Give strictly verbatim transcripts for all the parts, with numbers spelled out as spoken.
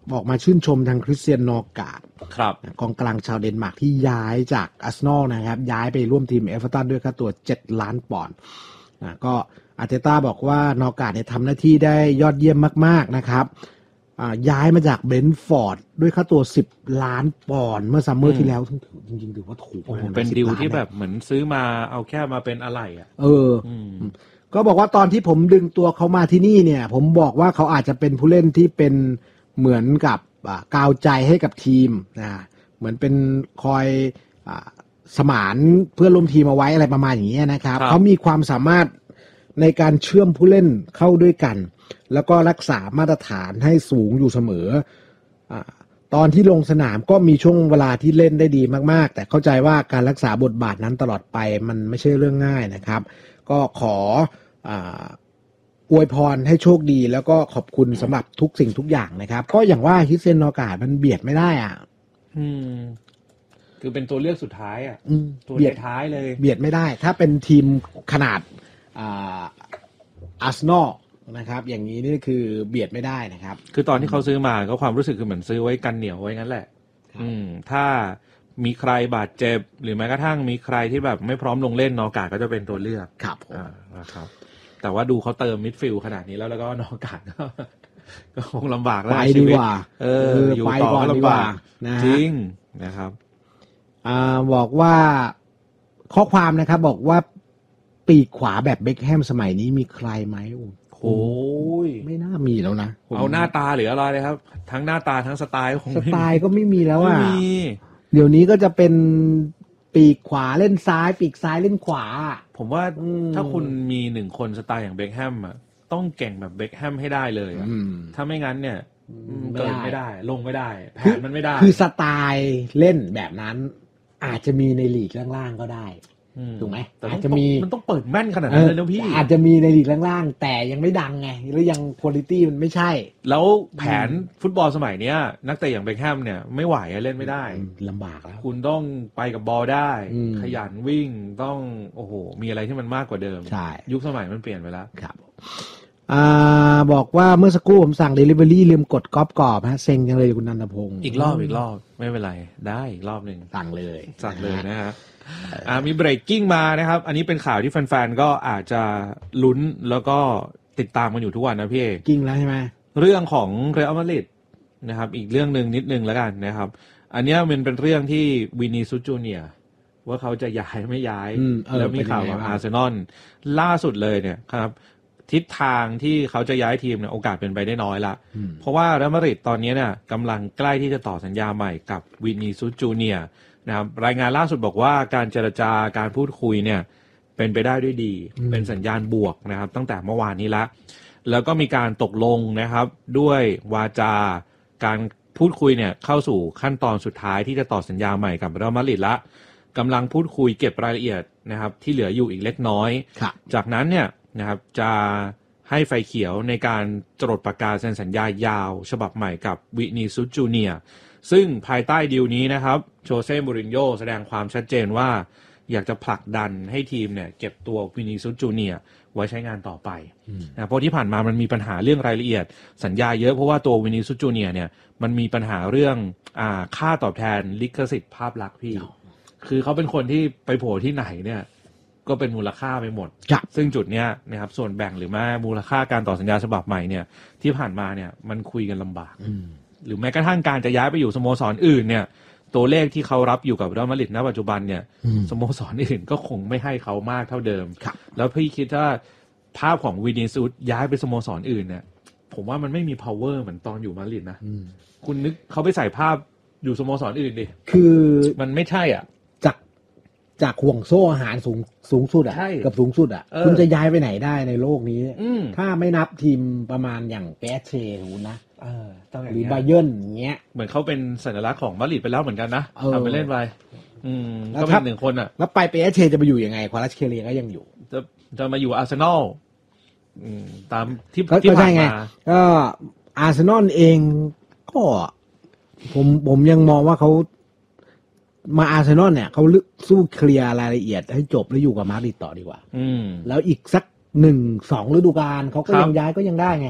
ออกมาชื่นชมทางคริสเตียนนอร์การ์ดครับกองกลางชาวเดนมาร์กที่ย้ายจากอาร์เซนอลนะครับย้ายไปร่วมทีมเอเวอร์ตันด้วยค่าตัวเจ็ดล้านปอนด์นะก็อาร์เตต้าบอกว่านอร์การ์ดเนี่ยทำหน้าที่ได้ยอดเยี่ยมมากๆนะครับย้ายมาจากเบรนท์ฟอร์ดด้วยค่าตัวสิบล้านปอนด์เมื่อซัมเมอร์ที่แล้วจริงๆถือว่าถูกมากเป็นดีลที่แบบเหมือนซื้อมาเอาแค่มาเป็นอะไรอ่ะเออก็บอกว่าตอนที่ผมดึงตัวเขามาที่นี่เนี่ยผมบอกว่าเขาอาจจะเป็นผู้เล่นที่เป็นเหมือนกับกาวใจให้กับทีมนะเหมือนเป็นคอยสมานเพื่อนร่วมทีมเอาไว้อะไรประมาณอย่างนี้นะครับเขามีความสามารถในการเชื่อมผู้เล่นเข้าด้วยกันแล้วก็รักษามาตรฐานให้สูงอยู่เสมอตอนที่ลงสนามก็มีช่วงเวลาที่เล่นได้ดีมากๆแต่เข้าใจว่าการรักษาบทบาทนั้นตลอดไปมันไม่ใช่เรื่องง่ายนะครับก็ขออ่าอวยพรให้โชคดีแล้วก็ขอบคุณสำหรับทุกสิ่งทุกอย่างนะครับก็อย่างว่าคริสเตียนนอร์การ์ดมันเบียดไม่ได้อ่ะอืมคือเป็นตัวเลือกสุดท้ายอ่ะตัวเบียดท้ายเลยเบียดไม่ได้ถ้าเป็นทีมขนาดอ่าอาร์เซนอลนะครับอย่างนี้นี่คือเบียดไม่ได้นะครับคือตอนที่เขาซื้อมาก็ความรู้สึกคือเหมือนซื้อไว้กันเหนียวไว้งั้นแหละอืมถ้ามีใครบาดเจ็บหรือแม้กระทั่งมีใครที่แบบไม่พร้อมลงเล่นนอร์การ์ดก็จะเป็นตัวเลือกครับอ่านะครับแต่ว่าดูเขาเติมมิดฟิลด์ขนาดนี้แล้วแล้วก็นอร์การ์ดก็ก็คงลำบากแล้วไปดีกว่าเอออยู่ต่อลำบากจริงนะครับอ่าบอกว่าข้อความนะครับบอกว่าปีกขวาแบบเบ็คแฮมสมัยนี้มีใครไหมโอ้ยไม่น่ามีแล้วนะเอาหน้าตาหรืออะไรเลยครับทั้งหน้าตาทั้งสไตล์คงสไตล์ก็ไม่มีแล้วอ่ะไม่มีเดี๋ยวนี้ก็จะเป็นปีกขวาเล่นซ้ายปีกซ้ายเล่นขวาผมว่าถ้าคุณมีหนึ่งคนสไตล์อย่างเบ็คแฮมอ่ะต้องเก่งแบบเบ็คแฮมให้ได้เลยอ่ะถ้าไม่งั้นเนี่ยเกินไม่ได้ลงไม่ได้แผนมันไม่ได้คือสไตล์เล่นแบบนั้นอาจจะมีในลีกล่างๆก็ได้ถูกไหมอาจจะมีมันต้องเปิดแม่นขนาดนั้นเลยนะพี่อาจจะมีในลีกล่างๆแต่ยังไม่ดังไงหรือยังคุณภาพมันไม่ใช่แล้วแผนฟุตบอลสมัยเนี้ยนักเตะอย่างเบ็คแฮมเนี่ยไม่ไหวเล่นไม่ได้ลำบากแล้วคุณต้องไปกับบอลได้ขยันวิ่งต้องโอ้โหมีอะไรที่มันมากกว่าเดิมใช่ยุคสมัยมันเปลี่ยนไปแล้วครับอ่าบอกว่าเมื่อสักครู่ผมสั่ง Delivery ลืมกดก๊อปกรอบฮะเซ็งจังเลยคุณนันทพงศ์อีกรอบอีกรอบไม่เป็นไรได้อีกรอบนึงสั่งเลยสั่งเลยนะฮะอ่ามีเบรกกิ้งมานะครับอันนี้เป็นข่าวที่แฟนๆก็อาจจะลุ้นแล้วก็ติดตามกันอยู่ทุกวันนะพี่เอกกิ้งแล้วใช่ไหมเรื่องของเรอัลมาดริดนะครับอีกเรื่องนึงนิดนึงแล้วกันนะครับอันนี้มันเป็นเรื่องที่วินีซูสจูเนียร์ว่าเขาจะย้ายไม่ย้ายแล้วมีข่าวกับอาร์เซนอลล่าสุดเลยเนี่ยครับทิศทางที่เขาจะย้ายทีมเนี่ยโอกาสเป็นไปได้น้อยละเพราะว่าเรอัลมาดริดตอนนี้เนี่ยกำลังใกล้ที่จะต่อสัญญาใหม่กับวินีซูสจูเนียร์นะครับรายงานล่าสุดบอกว่าการเจรจาการพูดคุยเนี่ยเป็นไปได้ด้วยดีเป็นสัญญาณบวกนะครับตั้งแต่เมื่อวานนี้ละแล้วก็มีการตกลงนะครับด้วยวาจาการพูดคุยเนี่ยเข้าสู่ขั้นตอนสุดท้ายที่จะต่อสัญญาใหม่กับเรอัลมาดริดละกำลังพูดคุยเก็บรายละเอียดนะครับที่เหลืออยู่อีกเล็กน้อยจากนั้นเนี่ยนะครับจะให้ไฟเขียวในการจดประกาศเซ็นสัญญายาวฉบับใหม่กับวินีซูสจูเนียร์ซึ่งภายใต้ดีลนี้นะครับโชเซ่มูรินโญ่แสดงความชัดเจนว่าอยากจะผลักดันให้ทีมเนี่ยเก็บตัววินีซูสจูเนียร์ไว้ใช้งานต่อไปนะเพราะที่ผ่านมามันมีปัญหาเรื่องรายละเอียดสัญญาเยอะเพราะว่าตัววินีซูสจูเนียร์เนี่ยมันมีปัญหาเรื่องอ่าค่าตอบแทนลิขสิทธิ์ภาพลักษณ์พี่คือเขาเป็นคนที่ไปโผล่ที่ไหนเนี่ยก็เป็นมูลค่าไปหมดซึ่งจุดเนี้ยนะครับส่วนแบ่งหรือแม้มูลค่าการต่อสัญญาฉบับใหม่เนี่ยที่ผ่านมาเนี่ยมันคุยกันลำบากหรือแม้กระทั่งการจะย้ายไปอยู่สโมสรอื่นเนี่ยตัวเลขที่เขารับอยู่กับเรอัลมาดริดณปัจจุบันเนี่ยสโมสรอื่นก็คงไม่ให้เขามากเท่าเดิมแล้วพี่คิดว่าภาพของวินีซูสย้ายไปสโมสรอื่นเนี่ยผมว่ามันไม่มี power เหมือนตอนอยู่มาดริดนะคุณนึกเขาไปใส่ภาพอยู่สโมสรอื่นดิคือมันไม่ใช่อ่ะจากจากห่วงโซ่อาหารสูงสูงสุดอ่ะกับสูงสุดอ่ะคุณจะย้ายไปไหนได้ในโลกนี้ถ้าไม่นับทีมประมาณอย่างเปเชรู้นะหรือบาเยิร์นอย่างเงี้ยเหมือนเขาเป็นสัญลักษณ์ของมาดริดไปแล้วเหมือนกันนะทำไปเล่นไปอืมก็เป็นหนึ่งคนอ่ะแล้วไปเปเชจะไปอยู่ยังไงควาลัสเคเลียก็ยังอยู่จะจะมาอยู่อาร์เซนอลตามที่ที่ผ่านมาก็อาร์เซนอลเองก็ผมผมยังมองว่าเขามาอาร์เซนอลเนี่ยเขาสู้เคลียร์รายละเอียดให้จบแล้วอยู่กับมาดริดต่อดีกว่าแล้วอีกสักหนึ่งสองฤดูกาลเขาก็ยังย้ายก็ยังได้ไง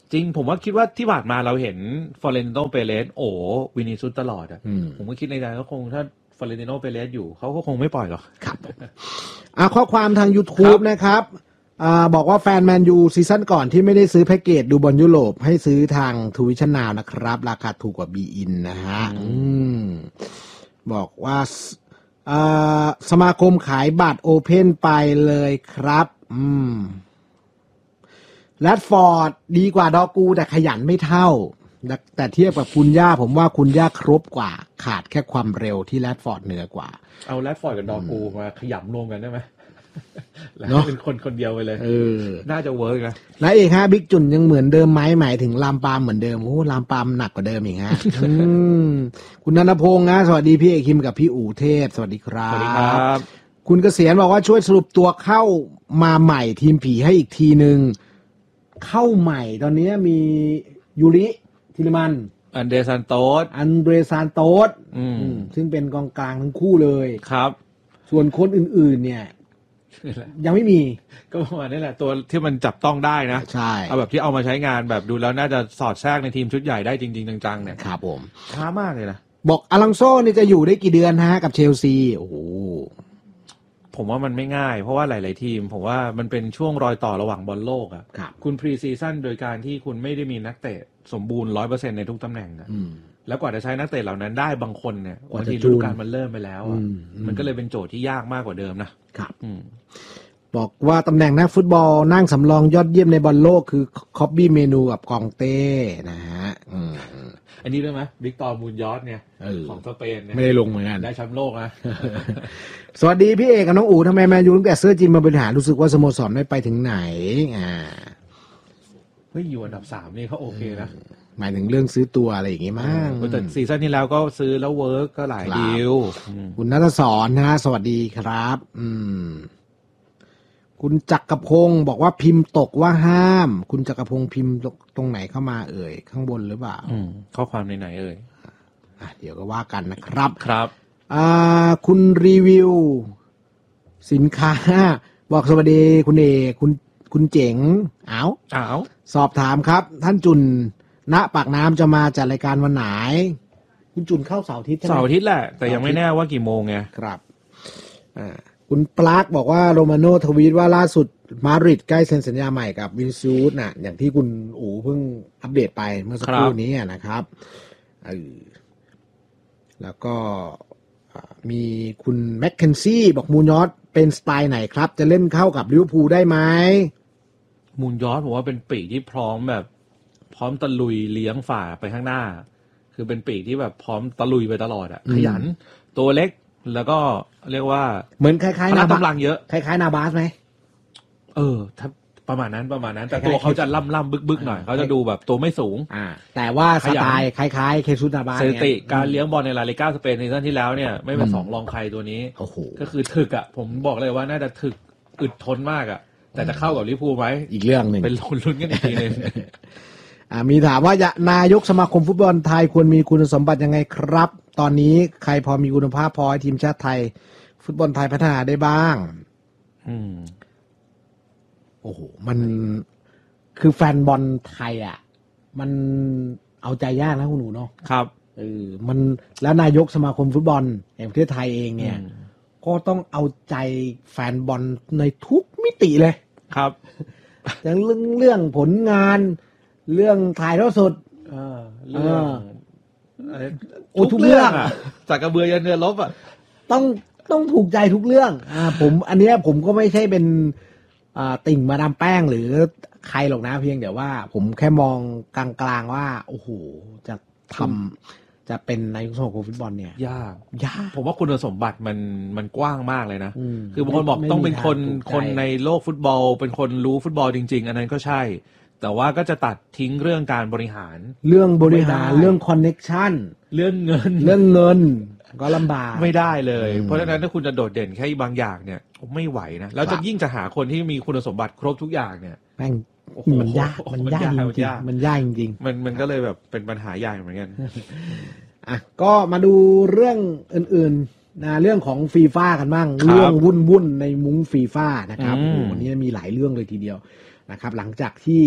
จริงผมว่าคิดว่าที่ผ่านมาเราเห็นฟลอเรนติโนเปเรสโอ้วินิซุสตลอดอ่ะผมก็คิดในใจก็คงถ้าฟลอเรนติโนเปเรสอยู่เขาก็คงไม่ปล่อยหรอกครับอ่ะข้อความทาง YouTube นะครับอ่าบอกว่าแฟนแมนยูซีซั่นก่อนที่ไม่ได้ซื้อแพ็กเกจดูบอลยุโรปให้ซื้อทางทูวิชั่นนาวนะครับราคาถูกกว่าบีอินนะฮะอืมบอกว่าอ่าสมาคมขายบัตรโอเพ่นไปเลยครับอืมแรดฟอร์ดดีกว่าดอกูแต่ขยันไม่เท่าแต่เทียบกับคุณย่าผมว่าคุณย่าครบกว่าขาดแค่ความเร็วที่แรดฟอร์ดเหนือกว่าเอาแรดฟอร์ดกับดอกูมาขยำรวมกันได้ไหมแล้วเป็นคนคนเดียวไปเลยเออน่าจะเวิร์กนะแล้วเอกฮะบิ๊กจุนยังเหมือนเดิมไหมหมายถึงลามปามเหมือนเดิมโอ้ลามปามหนักกว่าเดิมอีกฮะ คุณนันทพงษ์นะสวัสดีพี่เอกคิมกับพี่อู๋เทพสวัสดีครับสวัสดีครับคุณเกษียณบอกว่าช่วยสรุปตัวเข้ามาใหม่ทีมผีให้อีกทีนึงเข้าใหม่ตอนนี้มียูริทิลมันอันเดรซานโตสอันเดรซานโตสซึ่งเป็นกองกลางทั้งคู่เลยครับส่วนคนอื่นๆเนี่ยยังไม่มีก็ประมาณนี้แหละตัวที่มันจับต้องได้นะใช่เอาแบบที่เอามาใช้งานแบบดูแล้วน่าจะสอดแทรกในทีมชุดใหญ่ได้จริงๆจังๆเนี่ยครับผมช้ามากเลยนะบอกอลังโซ่นี่จะอยู่ได้กี่เดือนฮะกับเชลซีโอ้โหผมว่ามันไม่ง่ายเพราะว่าหลายๆทีมผมว่ามันเป็นช่วงรอยต่อระหว่างบอลโลกอ่ะคุณพรีซีซั่นโดยการที่คุณไม่ได้มีนักเตะสมบูรณ์ ร้อยเปอร์เซ็นต์ ในทุกตำแหน่งนะแล้วกว่าจะใช้นักเตะเหล่านั้นได้บางคนเนี่ยบางทีฤดูกาลมันเริ่มไปแล้วอ่ะมันก็เลยเป็นโจทย์ที่ยากมากกว่าเดิมนะครับบอกว่าตำแหน่งนักฟุตบอลนั่งสำรองยอดเยี่ยมในบอลโลกคือคอบบี้เมนูกับกองเต้นะฮะอันนี้ด้วยไหมวิกตอร์มูนยอสเนี่ยของสเปนเนี่ยไม่ได้ลงเหมือนกันได้แชมป์โลกนะสวัสดีพี่เอกกับน้องอู๋ทำไมแมนยูตั้งแต่เสื้อจีนมาบริหารรู้สึกว่าสโมสรไม่ไปถึงไหนอ่าเฮ้ยอยู่อันดับสามนี่เขาโอเคนะหมายถึงเรื่องซื้อตัวอะไรอย่างงี้มั้งแต่ซีซั่นที่แล้วก็ซื้อแล้วเวิร์กก็หลายดีลคุณณัฐศรนะสวัสดีครับอืมคุณจักรพงศ์บอกว่าพิมพ์ตกว่าห้ามคุณจักรพงศ์พิมพ์ตรงไหนเข้ามาเอ่ยข้างบนหรือเปล่าข้อความในไหนเอ่ยอ่ะเดี๋ยวก็ว่ากันนะครับครับอ่าคุณรีวิวสินค้าบอกสวัสดีคุณเอคุณคุณเจ๋งอ้าวอ้าวสอบถามครับท่านจุนณปากน้ำจะมาจัดรายการวันไหนคุณจุนเข้าเสาร์อาทิตย์ใช่ไหมเสาร์อาทิตย์แหละแต่ยังไม่แน่ว่ากี่โมงไงครับอ่าคุณปลั๊กบอกว่าโรมาโน่ทวีตว่าล่าสุดมาดริดใกล้เซ็นสัญญาใหม่กับวินซูสน่ะอย่างที่คุณอู๋เพิ่งอัปเดตไปเมื่อสักครู่นี้นะครับเออแล้วก็มีคุณแมคเคนซี่บอกมูนยอสเป็นสไตล์ไหนครับจะเล่นเข้ากับลิเวอร์พูลได้ไหมมูนยอสผมว่าเป็นปีกที่พร้อมแบบพร้อมตะลุยเลี้ยงฝ่าไปข้างหน้าคือเป็นปีกที่แบบพร้อมตะลุยไปตลอดอ่ะขยันตัวเล็กแล้วก็เรียกว่าเหมือนคล้ายๆนาบาสกำลังเยอะคล้ายๆนาบาสไหมเออถ้าประมาณนั้นประมาณนั้นแต่ตัวเขาจะล่ำล่ำบึกบึกหน่อยเขาจะดูแบบตัวไม่สูงอ่าแต่ว่าสไตล์คล้ายๆเคซุสนาบาสสถิติการเลี้ยงบอลในลาลิก้าสเปนในซีซั่นที่แล้วเนี่ยไม่เป็นสองรองใครตัวนี้โอ้โหก็คือถึกอ่ะผมบอกเลยว่าน่าจะถึกอึดทนมากอ่ะแต่จะเข้ากับลิเวอร์พูลไหมอีกเรื่องนึงเป็นลุ้นกันอีกทีนึงอ่ามีถามว่านายกสมาคมฟุตบอลไทยควรมีคุณสมบัติยังไงครับตอนนี้ใครพอมีคุณภาพพอให้ทีมชาติไทยฟุตบอลไทยพัฒนาได้บ้างอืมโอ้โหมันคือแฟนบอลไทยอ่ะมันเอาใจยากนะคุณหนูเนาะครับเออมันแล้วนายกสมาคมฟุตบอลแห่งประเทศไทยเองเนี่ยก็ต้องเอาใจแฟนบอลในทุกมิติเลยครับอย่างเรื่องเรื่องผลงานเรื่องถ่ายทอดสดเออเรื่องโอ้ทุกเรื่องอ่ะจากกระเบือยันเรือรบอ่ะต้องต้องถูกใจทุกเรื่องอ่าผมอันเนี้ยผมก็ไม่ใช่เป็นอ่าติ่งมาดามแป้งหรือใครหรอกนะเพียงแต่ว่าผมแค่มองกลางๆว่าโอ้โหจะทำจะเป็นนายกสมาคมฟุตบอลเนี่ยยากยากผมว่าคุณสมบัติมันมันกว้างมากเลยนะคือบางคนบอกต้องเป็นคนคนในโลกฟุตบอลเป็นคนรู้ฟุตบอลจริงๆอันนั้นก็ใช่แต่ว่าก็จะตัดทิ้งเรื่องการบริหารเรื่องบริหารเรื่องคอนเน็กชันเรื่องเงินเรื่องเงินก็ลำบากไม่ได้เลยเพราะฉะนั้นถ้าคุณจะโดดเด่นแค่บางอย่างเนี่ยไม่ไหวนะแล้วจะยิ่งจะหาคนที่มีคุณสมบัติครบทุกอย่างเนี่ยแม่งมันยากมันยากจริงๆมันยากจริงๆมันมันก็เลยแบบเป็นปัญหาใหญ่เหมือนกันอ่ะก็มาดูเรื่องอื่นๆนะเรื่องของฟีฟ่ากันบ้างเรื่องวุ่นๆในมุ้งฟีฟ่านะครับโอ้โหวันนี้มีหลายเรื่องเลยทีเดียวนะครับหลังจากที่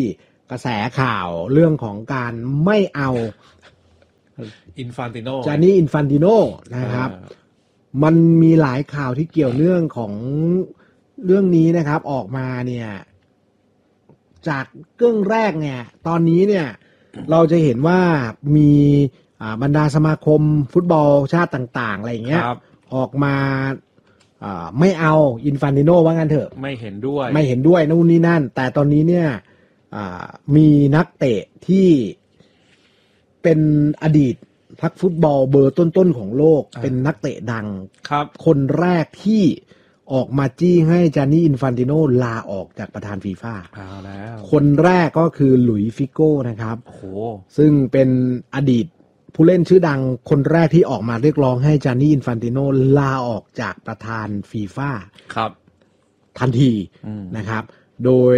กระแสข่าวเรื่องของการไม่เอาอินฟานติโนจานี่อินฟันติโนนะครับมันมีหลายข่าวที่เกี่ยวเนื่องของเรื่องนี้นะครับออกมาเนี่ยจากเรื่องแรกเนี่ยตอนนี้เนี่ยเราจะเห็นว่ามีบรรดาสมาคมฟุตบอลชาติต่างๆอะไรอย่างเงี้ยออกมาไม่เอาอินฟันติโนว่างั้นเถอะไม่เห็นด้วยไม่เห็นด้วยนู่นนี่นั่นแต่ตอนนี้เนี่ยมีนักเตะที่เป็นอดีตนักฟุตบอลเบอร์ต้นๆของโลกเป็นนักเตะดังครับคนแรกที่ออกมาจี้ให้จานี่อินฟันติโนลาออกจากประธานฟีฟ่าเอาแล้วคนแรกก็คือหลุยส์ฟิโก้นะครับโอ้โหซึ่งเป็นอดีตผู้เล่นชื่อดังคนแรกที่ออกมาเรียกร้องให้จานี่อินฟันติโนลาออกจากประธานฟีฟ่าครับทันทีนะครับโดย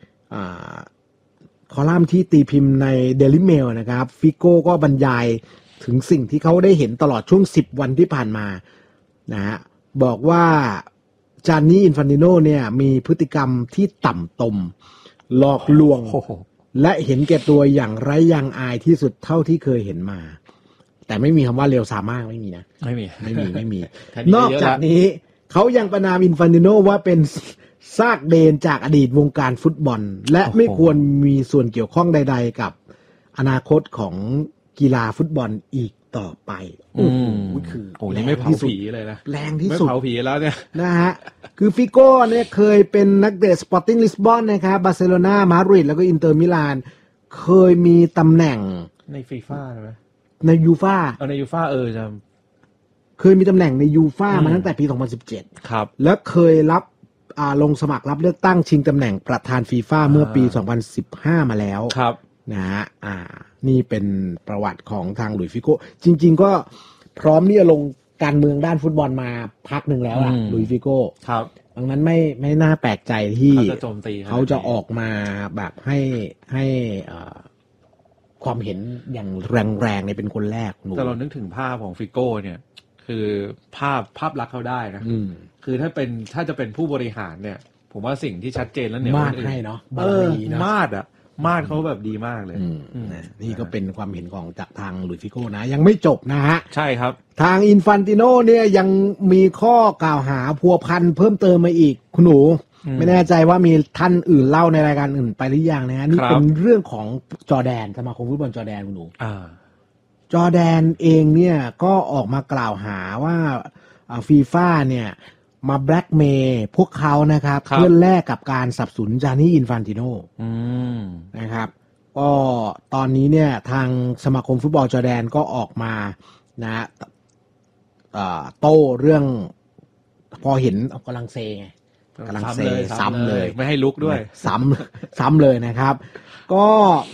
คอลัมน์ที่ตีพิมพ์ใน Daily Mail นะครับฟิโก้ก็บรรยายถึงสิ่งที่เขาได้เห็นตลอดช่วงสิบวันที่ผ่านมานะฮะบอกว่าจานี่อินฟันติโนเนี่ยมีพฤติกรรมที่ต่ำตมหลอกลวงและเห็นแก่ตัวอย่างไร้ยางอายที่สุดเท่าที่เคยเห็นมาแต่ไม่มีคำว่าเลวทรามากไม่มีนะไม่มีไม่มีไม่มี นอกจากนี้เขายังประนามอินฟันติโนว่าเป็นซากเดนจากอดีตวงการฟุตบอลและไม่ควรมีส่วนเกี่ยวข้องใดๆกับอนาคตของกีฬาฟุตบอลอีกต่อไปโอ้โหคือโอ้ยไม่เผาผีเลยนะแรงที่สุดไม่เผาผีแล้วเนี่ยนะฮะคือฟิโก้เนี่ยเคยเป็นนักเตะสปอร์ติ้งลิสบอนนะครับบาร์เซโลนามาดริดแล้วก็อินเตอร์มิลานเคยมีตำแหน่งในฟีฟ่าใช่ไหมในยูฟ่าเออในยูฟ่าเออจำเคยมีตำแหน่งในยูฟ่ามาตั้งแต่ปีสองพันสิบเจ็ดครับแล้วเคยรับอ่าลงสมัครรับเลือกตั้งชิงตำแหน่งประธานฟีฟ่าเมื่อปีสองพันสิบห้ามาแล้วครับนะฮะอ่านี่เป็นประวัติของทางหลุยส์ฟิโก้จริงๆก็พร้อมที่จะลงการเมืองด้านฟุตบอลมาพักหนึ่งแล้วล่ะหลุยส์ฟิโก้ครับดังนั้นไม่ไม่น่าแปลกใจที่เขาจะโจมตีเขาจะออกมาแบบให้ให้อ่าความเห็นอย่างแรงๆเนี่ยเป็นคนแรกแต่เรานึกถึงภาพของฟิโก้เนี่ยคือภาพภาพลักษณ์เขาได้นะคือถ้าเป็นถ้าจะเป็นผู้บริหารเนี่ยผมว่าสิ่งที่ชัดเจนแล้วเนี่ยมาดให้เนาะเออมาดอ่ะมาดเขาแบบดีมากเลยนี่ก็เป็นความเห็นของจากทางหลุยส์ฟิโก้นะยังไม่จบนะฮะใช่ครับทางอินฟันติโนเนี่ยยังมีข้อกล่าวหาพัวพันเพิ่มเติมมาอีกคุณหนูไม่แน่ใจว่ามีท่านอื่นเล่าในรายการอื่นไปหรือยังนะฮะนี่เป็นเรื่องของจอร์แดนสมาคมฟุตบอลจอร์แดนคุณหนูจอร์แดนเองเนี่ยก็ออกมากล่าวหาว่าฟีฟ่าเนี่ยมาแบล็กเมย์พวกเขานะครับเพื่อแลกกับการสนับสนุนจานี่อินฟันติโนนะครับก็ตอนนี้เนี่ยทางสมาคมฟุตบอลจอร์แดนก็ออกมานะโต้เรื่องพอเห็นกำลังเซไงกำลังเซซ้ำเลยไม่ให้ลุกด้วยซ้ำซ้ำเลยนะครับก็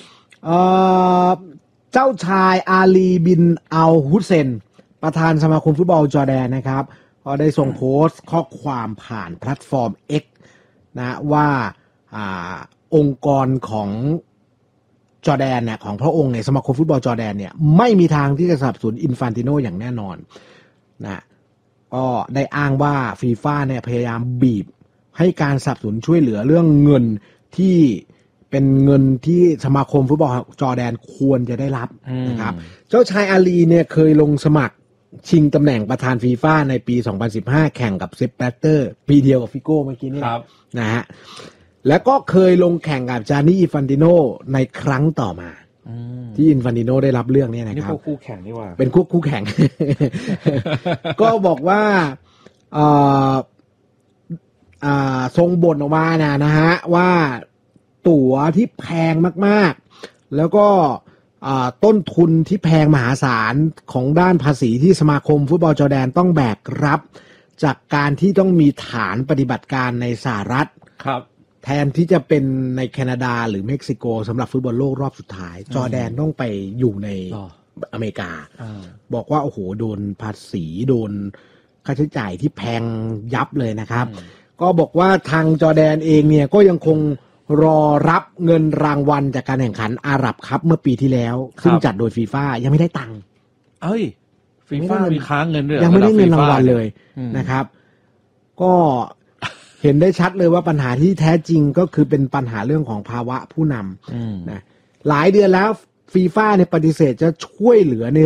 เจ้าชายอาลีบินอัลฮุสเซนประธานสมาคมฟุตบอลจอร์แดนนะครับก็ได้ส่งโพสต์ข้อความผ่านแพลตฟอร์ม X นะว่าอ่าองค์กรของจอร์แดนเนี่ยของพระองค์เนี่ยสมาคมฟุตบอลจอร์แดนเนี่ยไม่มีทางที่จะสนับสนุนอินฟันติโนอย่างแน่นอนนะก็ได้อ้างว่าฟีฟ่าเนี่ยพยายามบีบให้การสนับสนุนช่วยเหลือเรื่องเงินที่เป็นเงินที่สมาคมฟุตบอลจอร์แดนควรจะได้รับนะครับเจ้าชายอาลีเนี่ยเคยลงสมัครชิงตำแหน่งประธานฟีฟ่าในปีสองพันสิบห้าแข่งกับเซปแบตเตอร์ปีเดียวกับฟิโก้เมื่อกี้นี่นะฮะแล้วก็เคยลงแข่งกับจานี่อินฟันติโนในครั้งต่อมาที่อินฟันติโนได้รับเรื่องนี้นะครับนี่พวกคู่แข่งนี่ว่าเป็นคู่คู่แข่ง ก็บอกว่าอ่าอ่าทรงบ่นออกมานะนะฮะว่าตั๋วที่แพงมากๆแล้วก็ต้นทุนที่แพงมหาศาลของด้านภาษีที่สมาคมฟุตบอลจอร์แดนต้องแบกรับจากการที่ต้องมีฐานปฏิบัติการในสหรัฐครับแทนที่จะเป็นในแคนาดาหรือเม็กซิโกสำหรับฟุตบอลโลกรอบสุดท้ายจอร์แดนต้องไปอยู่ในอเมริกาบอกว่าโอ้โหโดนภาษีโดนค่าใช้จ่ายที่แพงยับเลยนะครับก็บอกว่าทางจอร์แดนเองเนี่ยก็ยังคงรอรับเงินรางวัลจากการแข่งขันอาหรับคัพเมื่อปีที่แล้วซึ่งจัดโดยฟีฟ่ายังไม่ได้ตังค์เอ้ยฟีฟ่ามีค้างเงินด้วยยังไม่ได้เงินรางวัลเลยนะครับก็เห็นได้ชัดเลยว่าปัญหาที่แท้จริงก็คือเป็นปัญหาเรื่องของภาวะผู้นำนะหลายเดือนแล้วฟีฟ่าเนี่ยปฏิเสธจะช่วยเหลือใน